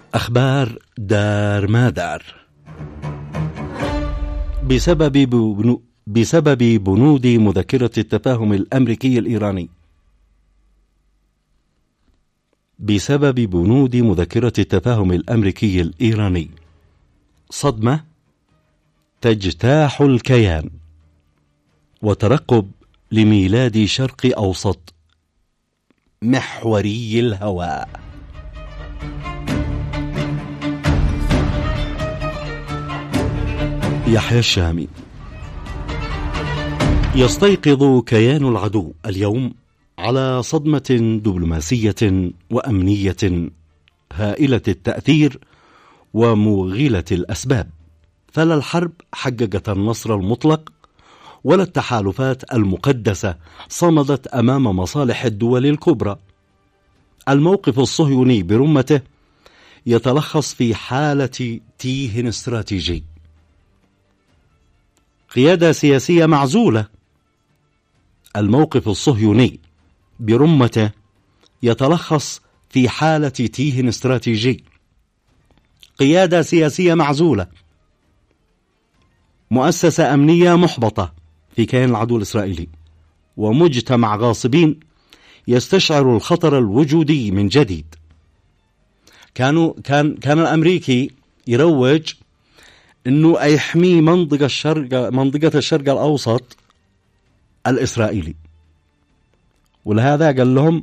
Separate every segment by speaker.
Speaker 1: أخبار دار ما دار. بسبب بنود مذكرة التفاهم الأمريكي الإيراني. بسبب بنود مذكرة التفاهم الأمريكي الإيراني صدمة تجتاح الكيان، وترقب لميلاد شرق أوسط محوري الهواء. يحيى الشامي. يستيقظ كيان العدو اليوم على صدمة دبلوماسية وأمنية هائلة التأثير وموغلة الأسباب، فلا الحرب حققت النصر المطلق ولا التحالفات المقدسة صمدت أمام مصالح الدول الكبرى. الموقف الصهيوني برمته يتلخص في حالة تيه استراتيجي، قيادة سياسية معزولة. الموقف الصهيوني برمته يتلخص في حالة تيه استراتيجي، قيادة سياسية معزولة، مؤسسة أمنية محبطة في كيان العدو الإسرائيلي، ومجتمع غاصبين يستشعر الخطر الوجودي من جديد. كان الأمريكي يروج إنه يحمي منطقة الشرق الأوسط الإسرائيلي، ولهذا قال لهم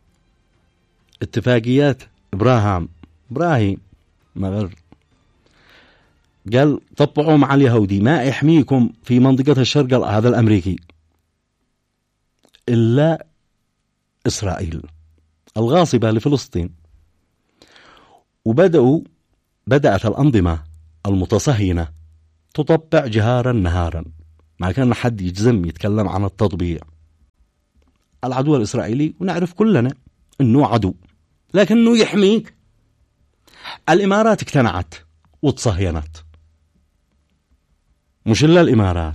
Speaker 1: اتفاقيات إبراهيم ما قال طبعوا مع اليهودي ما يحميكم في منطقة الشرق، هذا الأمريكي، إلا إسرائيل الغاصبة لفلسطين. بدأت الأنظمة المتصهينة تطبع جهارا نهارا، ما كان حد يجزم يتكلم عن التطبيع. العدو الإسرائيلي ونعرف كلنا أنه عدو، لكنه يحميك. الإمارات اقتنعت وتصهينت، مش إلا الإمارات،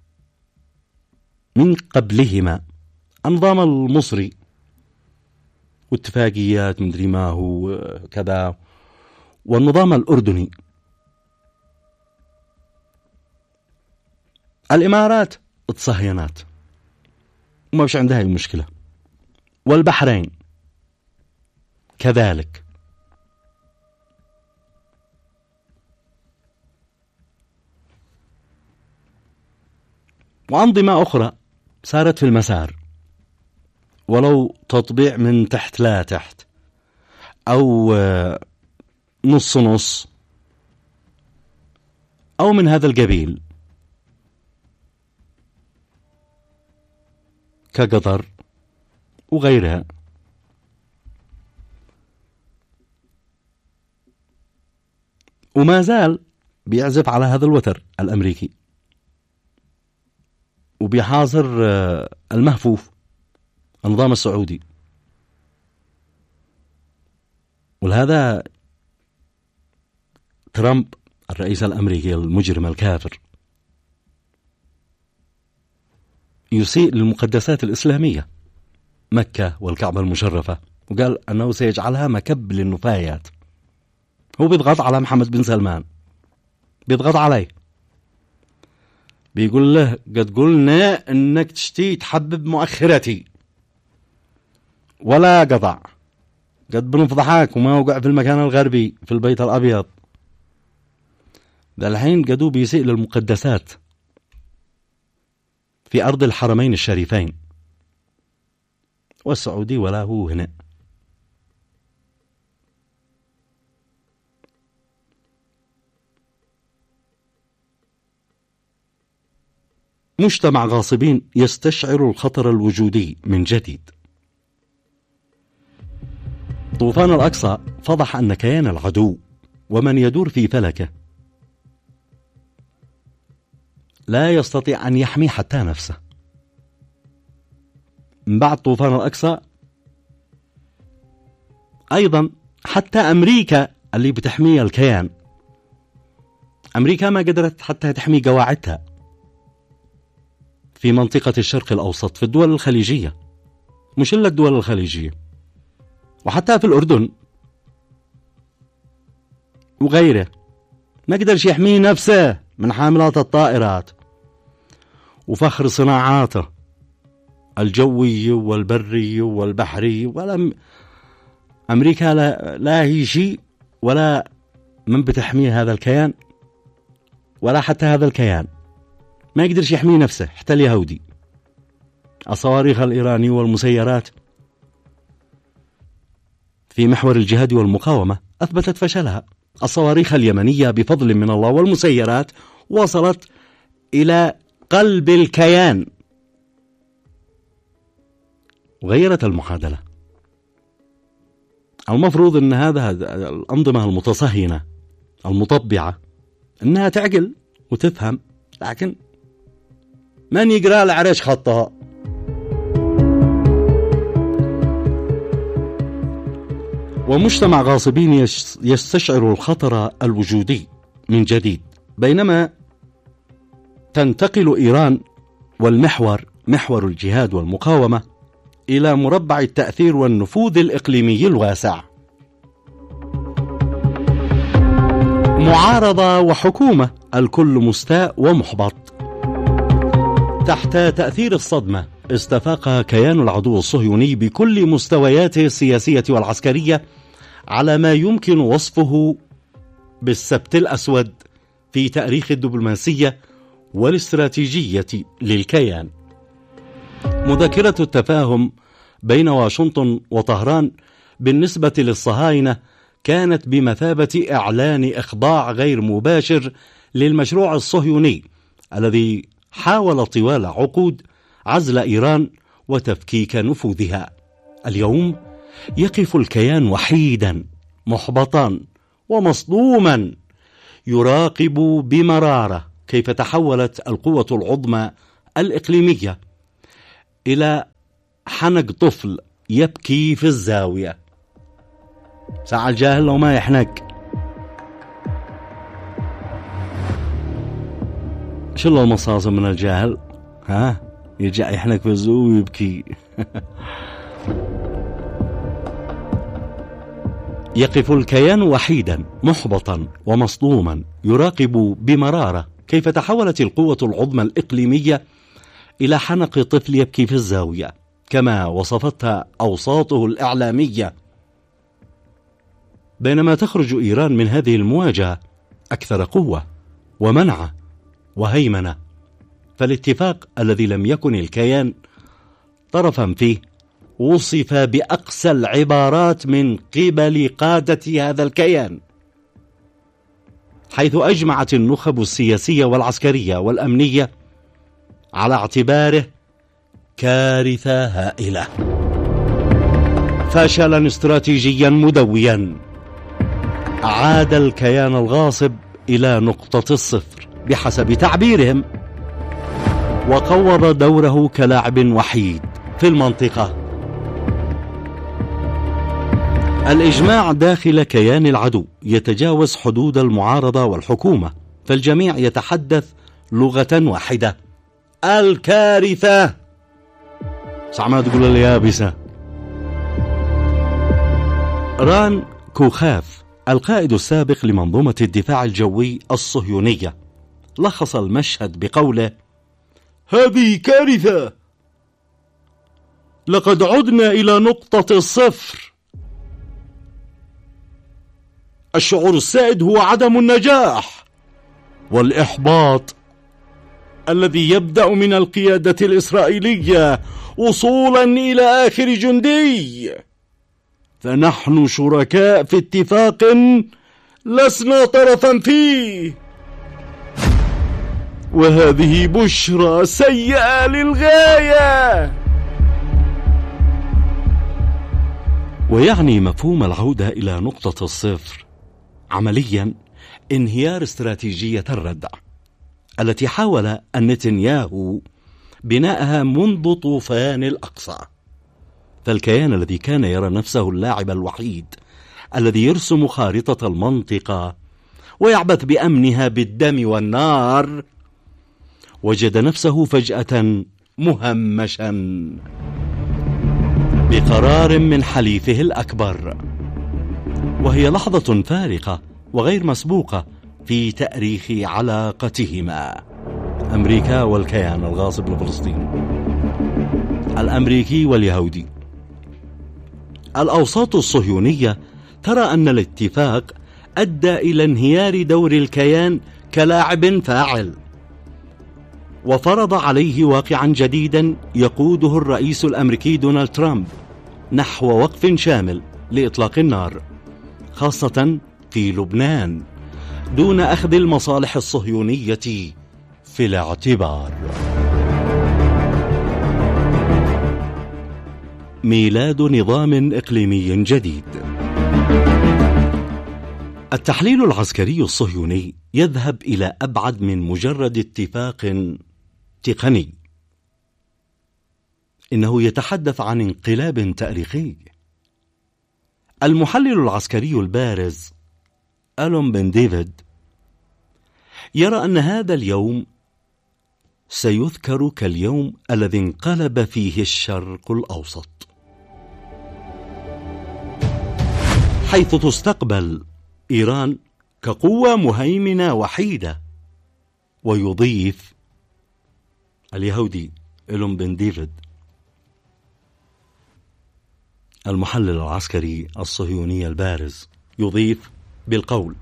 Speaker 1: من قبلهما النظام المصري واتفاقيات مدري ما هو كذا، والنظام الأردني. الإمارات تصهينات وما بش عندها أي مشكلة، والبحرين كذلك. وأنظمة أخرى صارت في المسار، ولو تطبيع من تحت لا تحت، أو نص نص، أو من هذا القبيل، كقطر وغيرها. وما زال بيعزف على هذا الوتر الأمريكي، وبيحاصر المهفوف النظام السعودي. ولهذا ترامب الرئيس الأمريكي المجرم الكافر يسيء للمقدسات الإسلامية، مكة والكعبة المشرفة، وقال أنه سيجعلها مكب للنفايات. هو بيضغط على محمد بن سلمان، بيضغط عليه، بيقول له قد قلنا أنك تشتي تحبب مؤخرتي ولا قطع، قد بنفضحك وما وقع في المكان الغربي في البيت الأبيض. ده الحين قدو بيسيء للمقدسات في أرض الحرمين الشريفين، والسعودي ولا هو هنا. مجتمع غاصبين يستشعر الخطر الوجودي من جديد. طوفان الأقصى فضح أن كيان العدو ومن يدور في فلكه لا يستطيع أن يحمي حتى نفسه. من بعد طوفان الأقصى أيضا حتى أمريكا اللي بتحمي الكيان، أمريكا ما قدرت حتى تحمي قواعدها في منطقة الشرق الأوسط، في الدول الخليجية، مش إلا الدول الخليجية، وحتى في الأردن وغيره، ما قدرش يحمي نفسه من حاملات الطائرات وفخر صناعاته الجوي والبري والبحري. ولا أمريكا لا هي شيء ولا من بتحميه هذا الكيان، ولا حتى هذا الكيان ما يقدرش يحمي نفسه. حتى اليهودي الصواريخ الإيرانية والمسيرات في محور الجهاد والمقاومة أثبتت فشلها. الصواريخ اليمنية بفضل من الله والمسيرات وصلت إلى قلب الكيان وغيرت المعادلة. المفروض أن هذا الأنظمة المتصهينة المطبعة أنها تعقل وتفهم، لكن من يقرأ العرش خطها. ومجتمع غاصبين يستشعر الخطر الوجودي من جديد، بينما تنتقل إيران محور الجهاد والمقاومة إلى مربع التأثير والنفوذ الإقليمي الواسع. معارضة وحكومة، الكل مستاء ومحبط. تحت تأثير الصدمة استفاق كيان العدو الصهيوني بكل مستوياته السياسية والعسكرية على ما يمكن وصفه بالسبت الأسود في تاريخ الدبلوماسية والاستراتيجية للكيان. مذكرة التفاهم بين واشنطن وطهران بالنسبة للصهاينة كانت بمثابة إعلان إخضاع غير مباشر للمشروع الصهيوني الذي حاول طوال عقود عزل إيران وتفكيك نفوذها. اليوم يقف الكيان وحيدا محبطا ومصدوما، يراقب بمرارة كيف تحولت القوة العظمى الإقليمية إلى حنق طفل يبكي في الزاوية. ساعة الجاهل لو ما يحنق، شو المصاصة من الجاهل؟ يرجع يحنق في الزاوية ويبكي. يقف الكيان وحيدا محبطا ومصدوما، يراقب بمرارة كيف تحولت القوة العظمى الإقليمية إلى حنق طفل يبكي في الزاوية، كما وصفتها أوساطه الإعلامية. بينما تخرج إيران من هذه المواجهة أكثر قوة ومنعة وهيمنة، فالاتفاق الذي لم يكن الكيان طرفا فيه وصف بأقسى العبارات من قبل قادة هذا الكيان، حيث أجمعت النخب السياسية والعسكرية والأمنية على اعتباره كارثة هائلة، فشلا استراتيجيا مدويا. عاد الكيان الغاصب إلى نقطة الصفر بحسب تعبيرهم، وقوض دوره كلاعب وحيد في المنطقة. الإجماع داخل كيان العدو يتجاوز حدود المعارضة والحكومة، فالجميع يتحدث لغة واحدة: الكارثة. ما تقول اليابسة. ران كوخاف القائد السابق لمنظومة الدفاع الجوي الصهيونية لخص المشهد بقوله: هذه كارثة، لقد عدنا إلى نقطة الصفر. الشعور السائد هو عدم النجاح والإحباط الذي يبدأ من القيادة الإسرائيلية وصولا إلى آخر جندي. فنحن شركاء في اتفاق لسنا طرفا فيه، وهذه بشرى سيئة للغاية. ويعني مفهوم العودة إلى نقطة الصفر عمليا انهيار استراتيجية الردع التي حاول نتنياهو بناءها منذ طوفان الأقصى. فالكيان الذي كان يرى نفسه اللاعب الوحيد الذي يرسم خارطة المنطقة ويعبث بأمنها بالدم والنار، وجد نفسه فجأة مهمشا بقرار من حليفه الأكبر. وهي لحظة فارقة وغير مسبوقة في تأريخ علاقتهما، أمريكا والكيان الغاصب لفلسطين، الأمريكي واليهودي. الأوساط الصهيونية ترى أن الاتفاق أدى إلى انهيار دور الكيان كلاعب فاعل، وفرض عليه واقعا جديدا يقوده الرئيس الأمريكي دونالد ترامب نحو وقف شامل لإطلاق النار، خاصة في لبنان، دون أخذ المصالح الصهيونية في الاعتبار. ميلاد نظام إقليمي جديد. التحليل العسكري الصهيوني يذهب إلى أبعد من مجرد اتفاق تقني، إنه يتحدث عن انقلاب تاريخي. المحلل العسكري البارز ألون بن ديفيد يرى أن هذا اليوم سيذكر كاليوم الذي انقلب فيه الشرق الأوسط، حيث تستقبل إيران كقوة مهيمنة وحيدة. ويضيف اليهودي ألون بن ديفيد المحلل العسكري الصهيوني البارز، يضيف بالقول: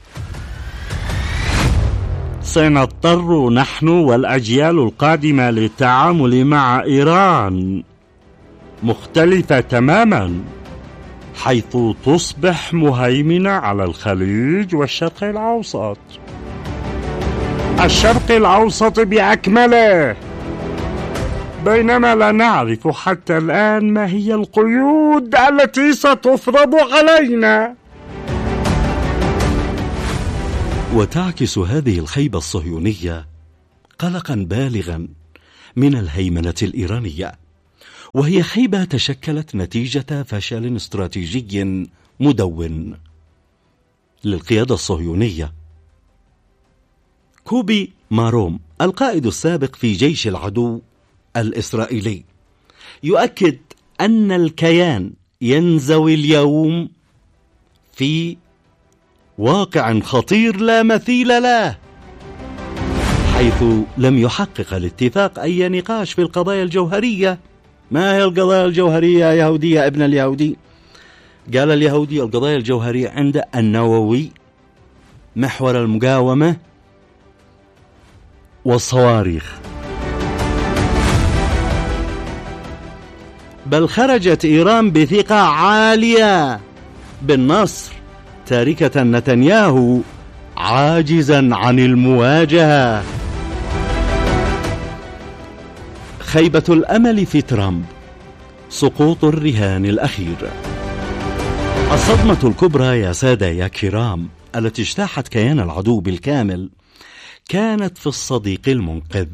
Speaker 1: سنضطر نحن والأجيال القادمة للتعامل مع إيران مختلفة تماما، حيث تصبح مهيمنة على الخليج والشرق الأوسط، الشرق الأوسط بأكمله، بينما لا نعرف حتى الآن ما هي القيود التي ستفرض علينا. وتعكس هذه الخيبة الصهيونية قلقا بالغا من الهيمنة الإيرانية، وهي خيبة تشكلت نتيجة فشل استراتيجي مدون للقيادة الصهيونية. كوبي ماروم القائد السابق في جيش العدو الإسرائيلي يؤكد أن الكيان ينزوي اليوم في واقع خطير لا مثيل له، حيث لم يحقق الاتفاق أي نقاش في القضايا الجوهرية. ما هي القضايا الجوهرية يا يهودي يا ابن اليهودي؟ قال اليهودي: القضايا الجوهرية عند النووي، محور المقاومة، والصواريخ. بل خرجت إيران بثقة عالية بالنصر، تاركة نتنياهو عاجزا عن المواجهة. خيبة الأمل في ترامب، سقوط الرهان الأخير. الصدمة الكبرى يا سادة يا كرام التي اجتاحت كيان العدو بالكامل كانت في الصديق المنقذ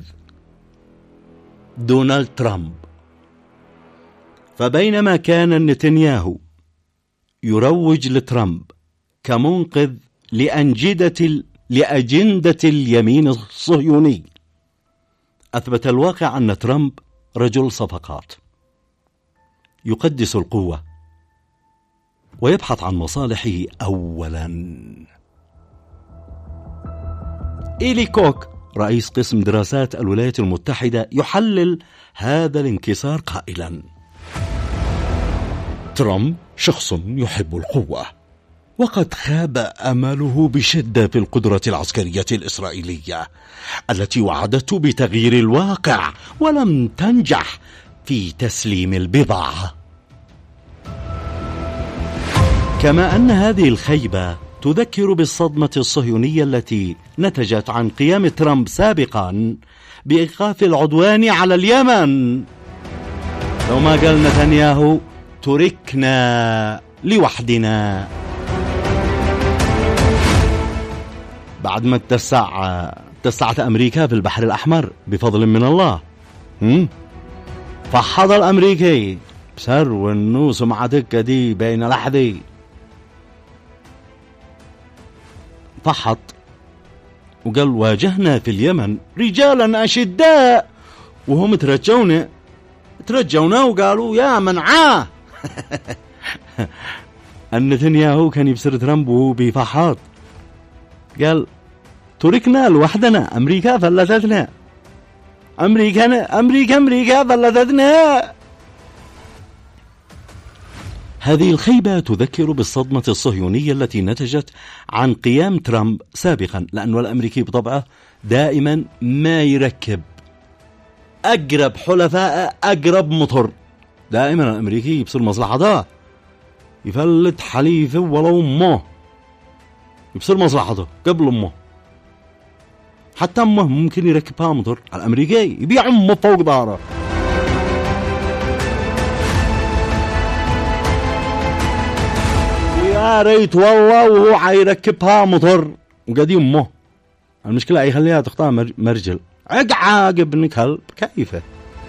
Speaker 1: دونالد ترامب. فبينما كان نتنياهو يروج لترامب كمنقذ لأجندة اليمين الصهيوني، أثبت الواقع أن ترامب رجل صفقات، يقدس القوة ويبحث عن مصالحه أولا. إيلي كوك رئيس قسم دراسات الولايات المتحدة يحلل هذا الانكسار قائلا: ترامب شخص يحب القوة، وقد خاب أمله بشدة في القدرة العسكرية الإسرائيلية التي وعدته بتغيير الواقع ولم تنجح في تسليم البضاعة. كما أن هذه الخيبة تذكر بالصدمة الصهيونية التي نتجت عن قيام ترامب سابقا بإيقاف العدوان على اليمن. لو ما قال نتنياهو تركنا لوحدنا بعد ما اتسعت أمريكا في البحر الأحمر بفضل من الله. فحض الأمريكي بسر والنوس مع دكة دي بين لحظي، فحط وقال: واجهنا في اليمن رجالا أشداء، وهم ترجونا وقالوا يا منعاه. النتنياهو كان يبصر ترامب وهو بفحاط قال تركنا لوحدنا، أمريكا فلتتنا، أمريكا فلتتنا. هذه الخيبة تذكر بالصدمة الصهيونية التي نتجت عن قيام ترامب سابقا، لأنه الأمريكي بطبعه دائما ما يركب أقرب حلفاء أقرب مطر. دائما الأمريكي يبصر مصلحته، يفلت حليفه ولو أمه، يبصر مصلحته قبل أمه. حتى أمه ممكن يركبها مطر، الأمريكي يبيع أمه فوق ظهره. ويا ريت والله وهو حيركبها مطر وقد أمه. المشكلة يخليها تختار مرجل عقب ابن كلب كيفه.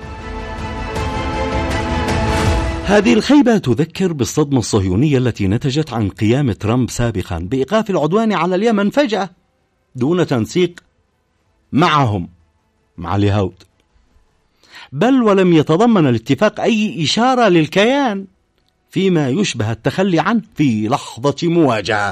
Speaker 1: هذه الخيبة تذكر بالصدمة الصهيونية التي نتجت عن قيام ترامب سابقا بإيقاف العدوان على اليمن فجأة دون تنسيق معهم مع اليهود، بل ولم يتضمن الاتفاق أي إشارة للكيان فيما يشبه التخلي عنه في لحظة مواجهة.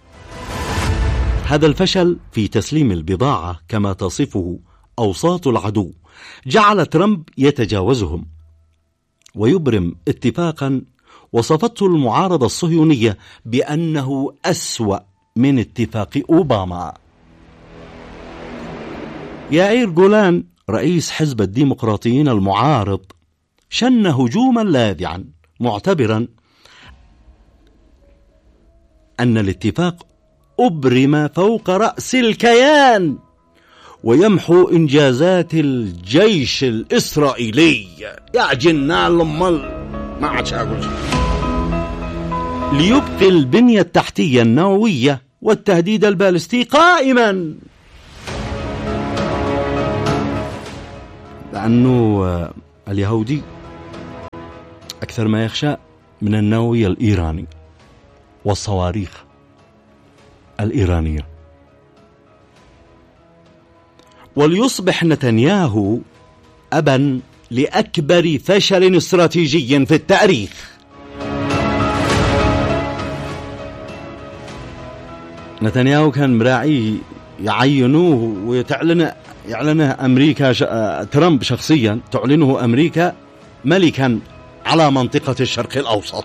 Speaker 1: هذا الفشل في تسليم البضاعة كما تصفه أوساط العدو جعل ترامب يتجاوزهم ويبرم اتفاقا وصفته المعارضة الصهيونية بأنه أسوأ من اتفاق أوباما. يائير جولان رئيس حزب الديمقراطيين المعارض شن هجوما لاذعا معتبرا أن الاتفاق أبرم فوق رأس الكيان ويمحو إنجازات الجيش الإسرائيلي. يا جنان لمال ما عادش أقول شيء. ليبقي البنية التحتية النووية والتهديد البالستي قائما، لأنه اليهودي أكثر ما يخشى من النووي الإيراني والصواريخ الإيرانية. وليصبح نتنياهو أبا لأكبر فشل استراتيجي في التاريخ. نتنياهو كان مراعيه يعينوه يعلنه أمريكا ترامب شخصيا تعلنه أمريكا ملكا على منطقة الشرق الأوسط.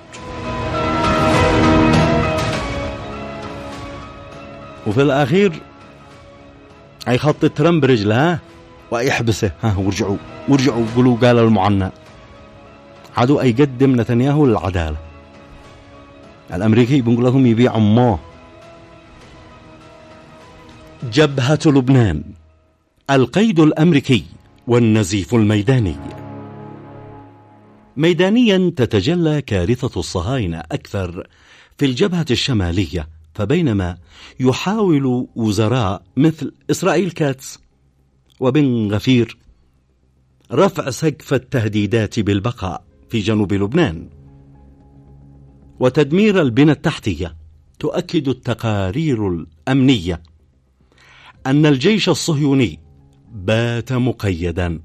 Speaker 1: وفي الأخير هيخط ترامب رجلها ويحبسه. ورجعوا قولوا قال المعنى عادوا يقدم نتنياهو للعدالة. الأمريكي بنقول لهم يبيع أمه. جبهة لبنان، القيد الأمريكي والنزيف الميداني. ميدانيا تتجلى كارثة الصهاينة أكثر في الجبهة الشمالية، فبينما يحاول وزراء مثل إسرائيل كاتس وبن غفير رفع سقف التهديدات بالبقاء في جنوب لبنان وتدمير البنى التحتية، تؤكد التقارير الأمنية أن الجيش الصهيوني بات مقيدا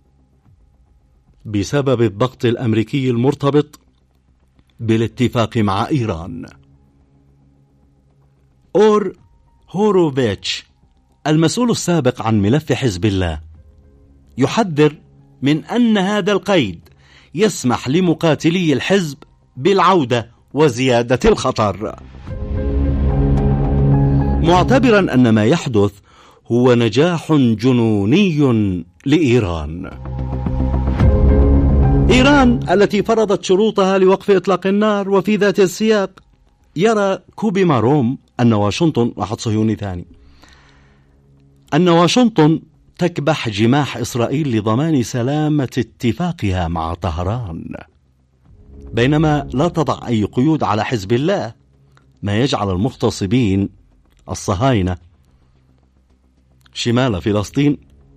Speaker 1: بسبب الضغط الأمريكي المرتبط بالاتفاق مع إيران. أور هوروفيتش المسؤول السابق عن ملف حزب الله يحذر من أن هذا القيد يسمح لمقاتلي الحزب بالعودة وزيادة الخطر، معتبرا أن ما يحدث هو نجاح جنوني لإيران. إيران التي فرضت شروطها لوقف إطلاق النار، وفي ذات السياق يرى كوبي ماروم أن واشنطن، واحد صهيوني ثاني، أن واشنطن تكبح جماح إسرائيل لضمان سلامة اتفاقها مع طهران، بينما لا تضع أي قيود على حزب الله، ما يجعل المغتصبين الصهاينة شمال فلسطين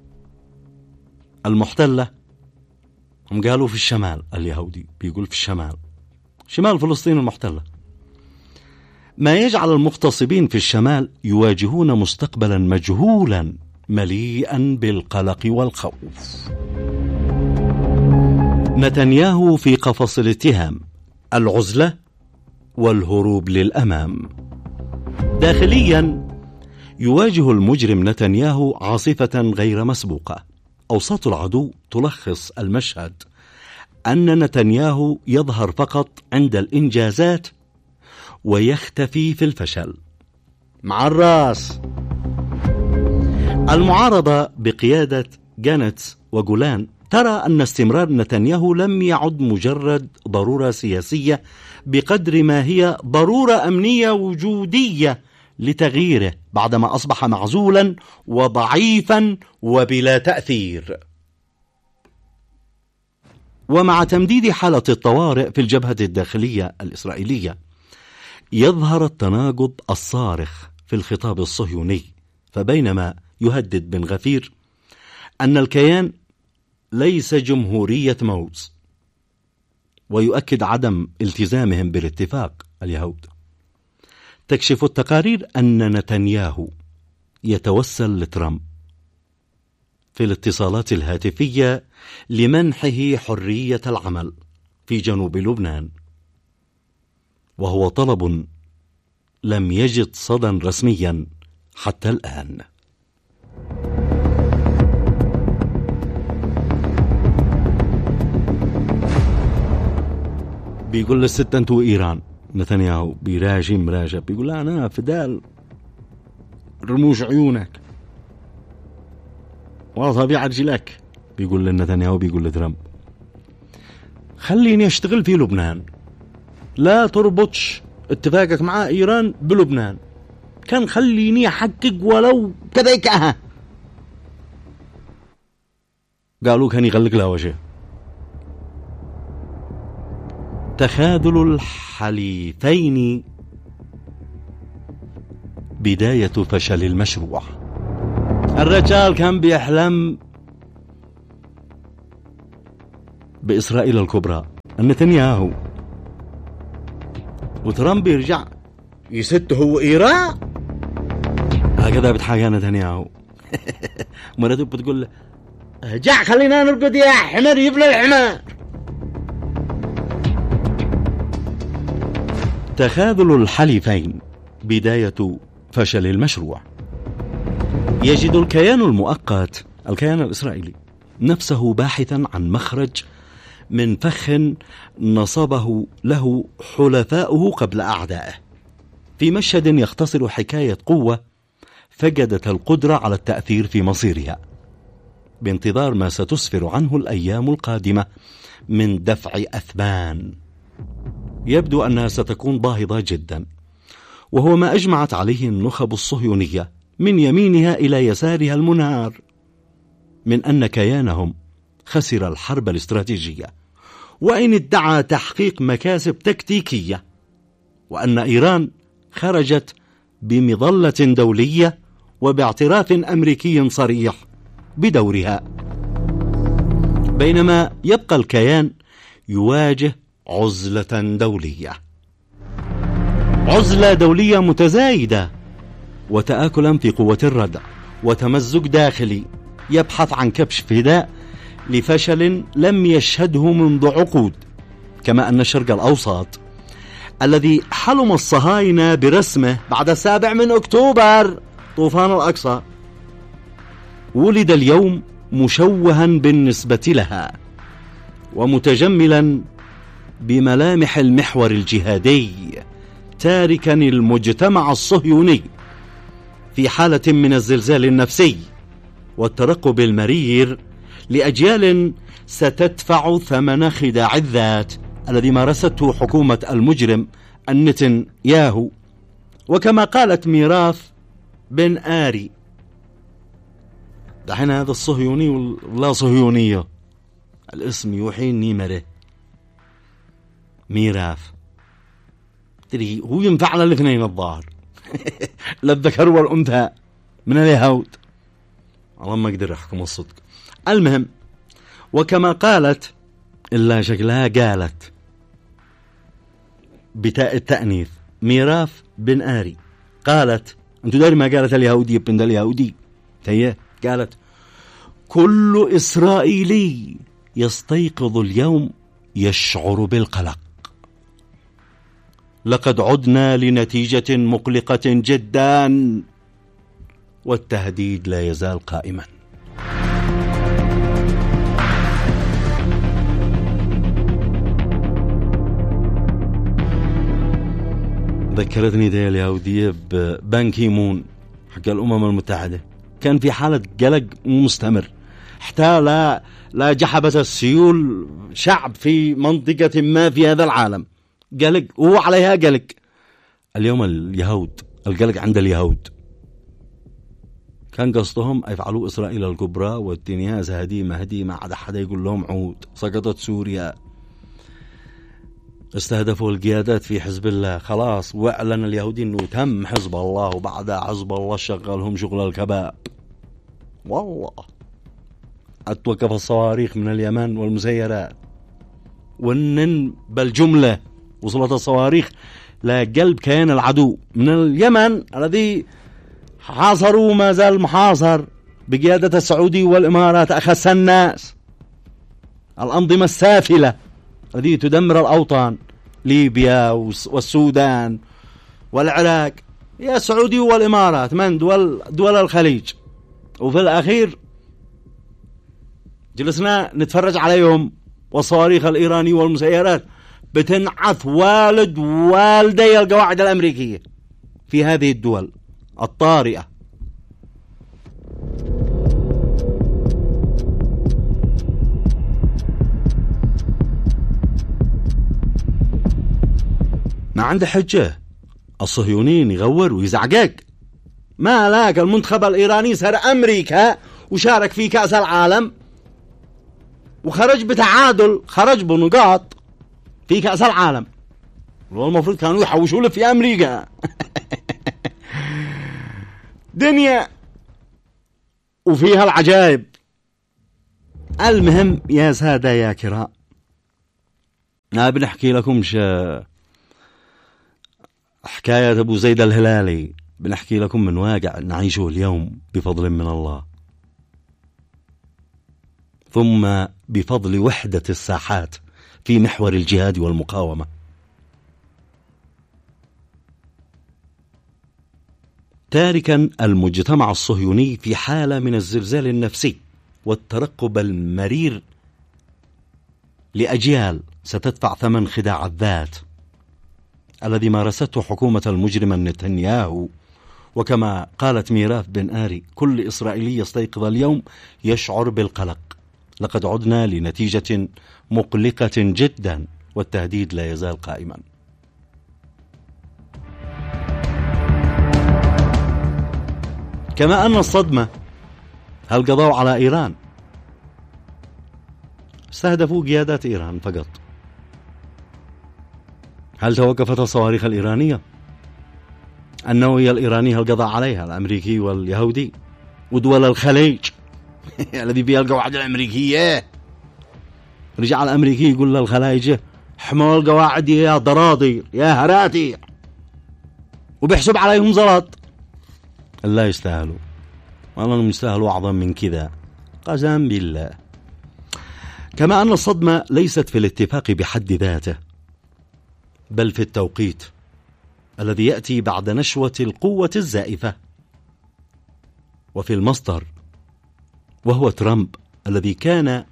Speaker 1: المحتلة، هم قالوا في الشمال، اليهودي بيقول في الشمال، شمال فلسطين المحتلة، ما يجعل المغتصبين في الشمال يواجهون مستقبلا مجهولا مليئا بالقلق والخوف. نتنياهو في قفص الاتهام، العزلة والهروب للأمام. داخليا يواجه المجرم نتنياهو عاصفة غير مسبوقة. أوساط العدو تلخص المشهد أن نتنياهو يظهر فقط عند الإنجازات ويختفي في الفشل. مع الراس. المعارضة بقيادة جانتس وجولان ترى أن استمرار نتنياهو لم يعد مجرد ضرورة سياسية بقدر ما هي ضرورة أمنية وجودية لتغييره بعدما أصبح معزولا وضعيفا وبلا تأثير. ومع تمديد حالة الطوارئ في الجبهة الداخلية الإسرائيلية يظهر التناقض الصارخ في الخطاب الصهيوني. فبينما يهدد بن غفير أن الكيان ليس جمهورية موز ويؤكد عدم التزامهم بالاتفاق اليهود، تكشف التقارير أن نتنياهو يتوسل لترامب في الاتصالات الهاتفية لمنحه حرية العمل في جنوب لبنان، وهو طلب لم يجد صدى رسميا حتى الآن. بيقول للست أنتوا إيران. نتنياهو بيراجع مراجع بيقول أنا فدال رموش عيونك وأصابع رجلك. بيقول لنتنياهو بيقول لترامب خليني أشتغل في لبنان، لا تربطش اتفاقك مع إيران بلبنان، كان خليني أحقق ولو كذا. قالوا كان يغلق له وجه. تخاذل الحليفين بداية فشل المشروع. الرجال كان بيحلم بإسرائيل الكبرى نتنياهو، وترامب يرجع يست هو إيران. هكذا بتحاكى نتنياهو. مرته بتقول له جع خلينا نرقد يا حمار يبلى الحمار. تخاذل الحليفين بداية فشل المشروع. يجد الكيان المؤقت الكيان الإسرائيلي نفسه باحثا عن مخرج من فخ نصبه له حلفاؤه قبل أعدائه، في مشهد يختصر حكاية قوة فقدت القدرة على التأثير في مصيرها، بانتظار ما ستسفر عنه الأيام القادمة من دفع أثمان يبدو أنها ستكون باهظة جدا، وهو ما أجمعت عليه النخب الصهيونية من يمينها إلى يسارها المنهار، من أن كيانهم خسر الحرب الاستراتيجية وإن ادعى تحقيق مكاسب تكتيكية، وأن إيران خرجت بمظلة دولية وباعتراف أمريكي صريح بدورها، بينما يبقى الكيان يواجه عزلة دولية، عزلة دولية متزايدة وتآكلا في قوة الردع وتمزق داخلي يبحث عن كبش فداء لفشل لم يشهده منذ عقود، كما أن الشرق الأوسط الذي حلم الصهاينة برسمه بعد 7 أكتوبر طوفان الأقصى ولد اليوم مشوها بالنسبة لها ومتجملا بملامح المحور الجهادي، تاركا المجتمع الصهيوني في حالة من الزلزال النفسي والترقب المرير لأجيال ستدفع ثمن خداع الذات الذي مارسته حكومة المجرم نتنياهو. وكما قالت ميراث بن آري، دحين هذا الصهيوني ولا صهيونية الاسم يوحي نيمره ميراث تري هو ينفع الاثنين الظاهر. لا الذكر والأنثى من اليهود، الله ما قدر يحكم الصدق. المهم، وكما قالت إلا شكلها قالت بتاء التأنيث ميراث بن آري، قالت أنتوا داري ما قالت اليهودية بنت اليهودي، هي قالت كل إسرائيلي يستيقظ اليوم يشعر بالقلق، لقد عدنا لنتيجة مقلقة جدا، والتهديد لا يزال قائما. ذكرتني دي اليهودية ببان كي-مون حق الأمم المتحدة، كان في حالة قلق مستمر حتى لا جحبت السيول شعب في منطقة ما في هذا العالم، قلق وهو عليها قلق. اليوم اليهود القلق عند اليهود كان قصدهم يفعلوا إسرائيل الكبرى والتنياز هديمة عاد حدا يقول لهم عود. سقطت سوريا، استهدفوا القيادات في حزب الله، خلاص واعلن اليهودي انه تم حزب الله، وبعدها حزب الله شغلهم شغل الكباب. والله اتوقف الصواريخ من اليمن والمسيرات، ونن بالجملة وصلت الصواريخ لقلب كيان العدو من اليمن الذي حاصروا ما زال محاصر بقيادة السعودي والإمارات، أخس الناس، الأنظمة السافلة التي تدمر الأوطان، ليبيا والسودان والعراق، يا السعودي والإمارات، من دول الخليج. وفي الأخير جلسنا نتفرج عليهم والصواريخ الإيراني والمسيرات بتنعث والد والدي القواعد الأمريكية في هذه الدول الطارئة. ما عنده حجة الصهيونيين يغور ويزعقق. ما لاك المنتخب الإيراني سر أمريكا وشارك في كأس العالم وخرج بتعادل، خرج بنقاط في كأس العالم، والمفروض كانوا يحوشوا له في أمريكا. دنيا وفيها العجائب. المهم يا سادة يا كرام، بنحكي لكم حكاية أبو زيد الهلالي، بنحكي لكم من واقع نعيشه اليوم بفضل من الله، ثم بفضل وحدة الساحات في محور الجهاد والمقاومة. تاركا المجتمع الصهيوني في حالة من الزلزال النفسي والترقب المرير لأجيال ستدفع ثمن خداع الذات الذي مارسته حكومة المجرم نتنياهو. وكما قالت ميراث بن آري: كل إسرائيلي يستيقظ اليوم يشعر بالقلق، لقد عدنا لنتيجة مقلقة جدا والتهديد لا يزال قائما. كما أن الصدمة هل قضوا على إيران؟ استهدفوا قيادات إيران فقط. هل توقفت الصواريخ الإيرانية؟ النووية الإيرانية هل قضى عليها الأمريكي واليهودي ودول الخليج الذي فيها القواعد الأمريكية؟ رجع الأمريكي يقول للخلايجة: حموا القواعد يا ضراضير يا هراتي، وبيحسب عليهم زلط. لا يستاهلوا، والله انهم يستاهلوا أعظم من كذا قسم بالله. كما أن الصدمة ليست في الاتفاق بحد ذاته، بل في التوقيت الذي يأتي بعد نشوة القوة الزائفة، وفي المصدر وهو ترامب الذي كان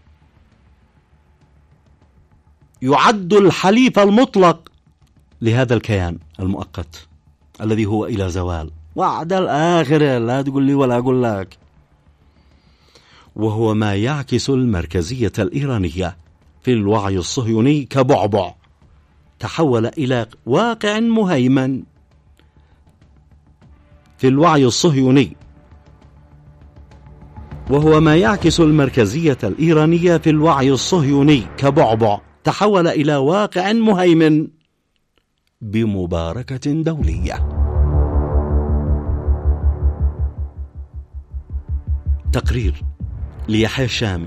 Speaker 1: يعد الحليف المطلق لهذا الكيان المؤقت الذي هو إلى زوال وعد الآخرة، لا تقول لي ولا أقول لك. وهو ما يعكس المركزية الإيرانية في الوعي الصهيوني كبعبع تحول إلى واقع مهيمن في الوعي الصهيوني، وهو ما يعكس المركزية الإيرانية في الوعي الصهيوني كبعبع تحول إلى واقع مهيمن بمباركة دولية. تقرير ليحيى الشامي: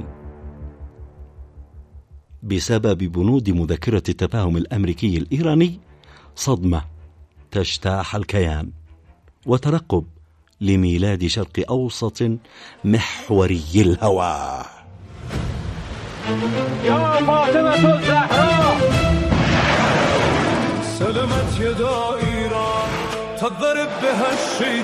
Speaker 1: بسبب بنود مذكرة التفاهم الأمريكي الإيراني صدمة تجتاح الكيان وترقب لميلاد شرق أوسط محوري الهوى.
Speaker 2: يا فاطمة الزهراء سلمت يدا إيران تضرب بها الشيطان.